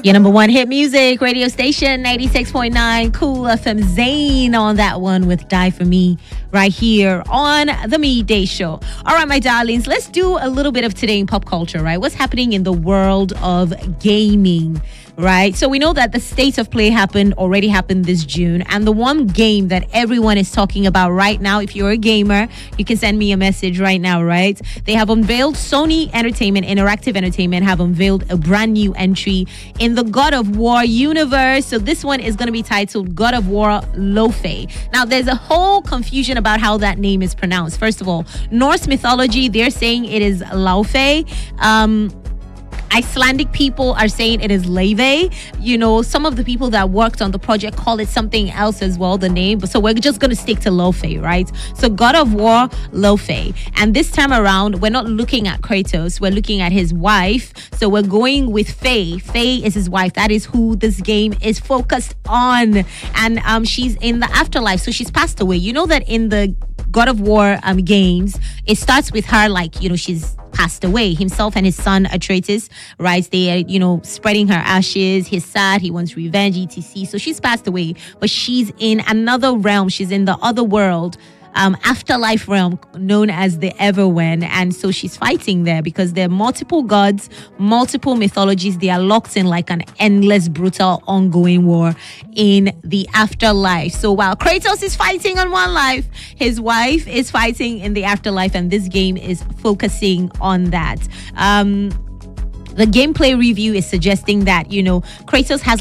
Your number one hit music radio station, 96.9 Cool FM. Zane on that one with Die For Me right here on the Midday Show. All right, my darlings, let's do a little bit of today in pop culture, right? What's happening in the world of gaming, right? So we know that the State of Play already happened this June. And the one game that everyone is talking about right now, if you're a gamer, you can send me a message right now, right? They have unveiled, Sony Entertainment, Interactive Entertainment have unveiled a brand new entry in the God of War universe. So this one is going to be titled God of War Lo-Fe. Now, there's a whole confusion about how that name is pronounced. First of all, Norse mythology, they're saying it is Laufey. Icelandic people are saying it is Leve. You know, some of the people that worked on the project call it something else as well, the name. But so we're just going to stick to Lo-Fe, right? So God of War Lo-Fe. And this time around, we're not looking at Kratos. We're looking at his wife. So we're going with Faye. Faye is his wife. That is who this game is focused on. And she's in the afterlife. So she's passed away. You know that in the God of War games, it starts with her like, you know, she's passed away. Himself and his son Atreus, right? They are, you know, spreading her ashes. He's sad. He wants revenge, etc. So she's passed away, but she's in another realm. She's in the other world. Afterlife realm known as the Everwen, and so she's fighting there because there are multiple gods, multiple mythologies. They are locked in like an endless, brutal, ongoing war in the afterlife. So while Kratos is fighting on one life, his wife is fighting in the afterlife, and this game is focusing on that. The gameplay review is suggesting that, you know, Kratos has